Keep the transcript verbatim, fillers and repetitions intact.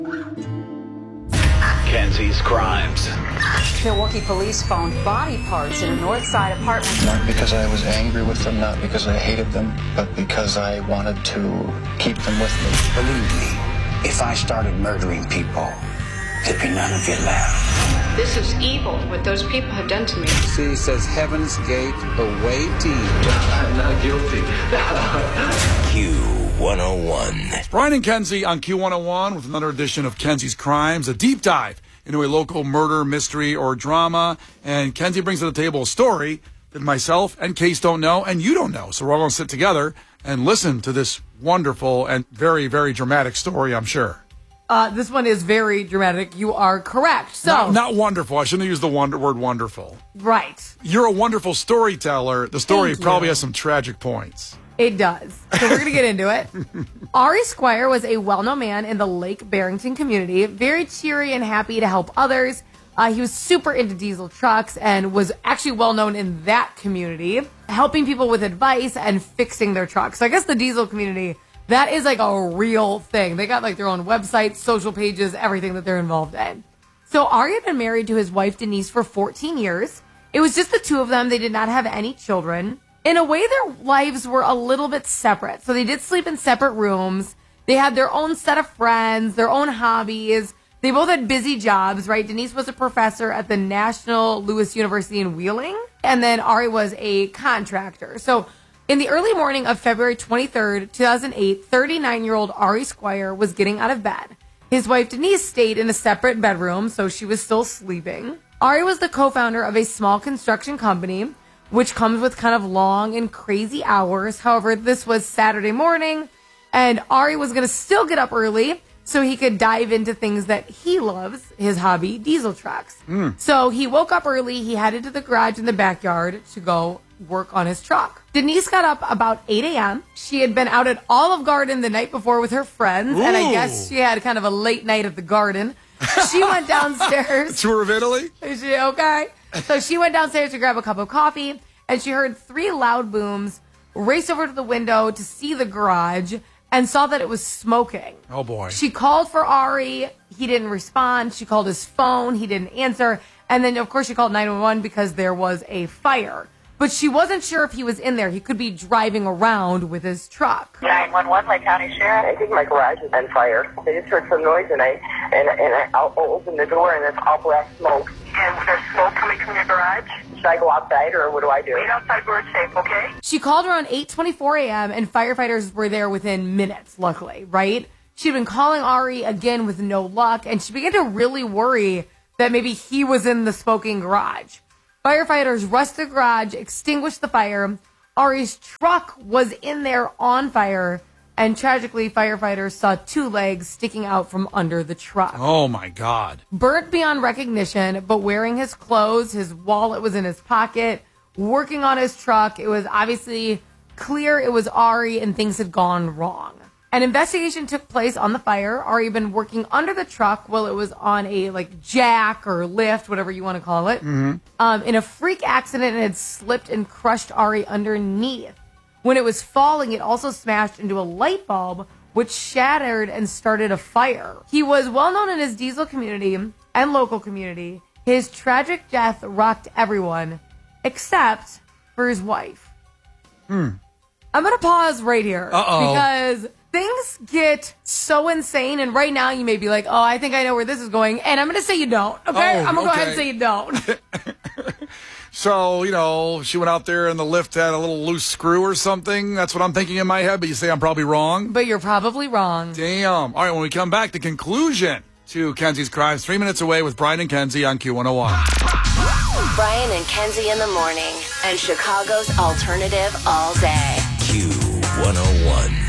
Kenzie's Crimes. Milwaukee police found body parts in a North Side apartment. Not because I was angry with them, not because I hated them, but because I wanted to keep them with me. Believe me, if I started murdering people, there'd be none of you left. This is evil, what those people have done to me. C says Heaven's Gate awaiting. I'm not guilty. Q one oh one. It's Brian and Kenzie on Q one oh one with another edition of Kenzie's Crimes, a deep dive into a local murder, mystery, or drama. And Kenzie brings to the table a story that myself and Case don't know, and you don't know. So we're all going to sit together and listen to this wonderful and very, very dramatic story, I'm sure. Uh, this one is very dramatic. You are correct. So Not, not wonderful. I shouldn't use the wonder, word wonderful. Right. You're a wonderful storyteller. The story Thank probably you. has some tragic points. It does. So we're going to get into it. Ari Squire was a well-known man in the Lake Barrington community, very cheery and happy to help others. Uh, he was super into diesel trucks and was actually well-known in that community, helping people with advice and fixing their trucks. So I guess the diesel community, that is like a real thing. They got like their own website, social pages, everything that they're involved in. So Ari had been married to his wife, Denise, for fourteen years. It was just the two of them. They did not have any children. In a way, their lives were a little bit separate. So they did sleep in separate rooms. They had their own set of friends, their own hobbies. They both had busy jobs, right? Denise was a professor at the National Louis University in Wheeling. And then Ari was a contractor. So in the early morning of February twenty-third, two thousand eight, thirty-nine-year-old Ari Squire was getting out of bed. His wife, Denise, stayed in a separate bedroom, so she was still sleeping. Ari was the co-founder of a small construction company, which comes with kind of long and crazy hours. However, this was Saturday morning, and Ari was going to still get up early so he could dive into things that he loves, his hobby, diesel trucks. Mm. So he woke up early. He headed to the garage in the backyard to go work on his truck. Denise got up about eight a.m. She had been out at Olive Garden the night before with her friends, Ooh. and I guess she had kind of a late night at the garden. She went downstairs. Tour of Italy? Is she okay? So she went downstairs to grab a cup of coffee, and she heard three loud booms, raced over to the window to see the garage, and saw that it was smoking. Oh, boy. She called for Ari. He didn't respond. She called his phone. He didn't answer. And then, of course, she called nine one one because there was a fire. But she wasn't sure if he was in there. He could be driving around with his truck. nine one one, Lake County Sheriff. I think my garage is on fire. I just heard some noise, and I and, and I I'll open the door, and it's all black smoke. And there's smoke coming from your garage? Should I go outside, or what do I do? Wait outside where it's safe, okay? She called around eight twenty-four a.m., and firefighters were there within minutes, luckily, right? She'd been calling Ari again with no luck, and she began to really worry that maybe he was in the smoking garage. Firefighters rushed the garage, extinguished the fire. Ari's truck was in there on fire, and tragically, firefighters saw two legs sticking out from under the truck. Oh, my God. Burnt beyond recognition, but wearing his clothes, his wallet was in his pocket, working on his truck. It was obviously clear it was Ari, and things had gone wrong. An investigation took place on the fire. Ari had been working under the truck while it was on a like jack or lift, whatever you want to call it. Mm-hmm. Um, in a freak accident, it had slipped and crushed Ari underneath. When it was falling, it also smashed into a light bulb, which shattered and started a fire. He was well known in his diesel community and local community. His tragic death rocked everyone, except for his wife. Hmm. I'm going to pause right here. Uh-oh. Because things get so insane, and right now you may be like, oh, I think I know where this is going, and I'm going to say you don't, okay? Oh, I'm going to okay. go ahead and say you don't. So, you know, she went out there and the lift had a little loose screw or something. That's what I'm thinking in my head, but you say I'm probably wrong? But you're probably wrong. Damn. All right, when we come back, the conclusion to Kenzie's Crimes, three minutes away with Brian and Kenzie on Q one oh one. Brian and Kenzie in the morning, and Chicago's alternative all day. Q one oh one.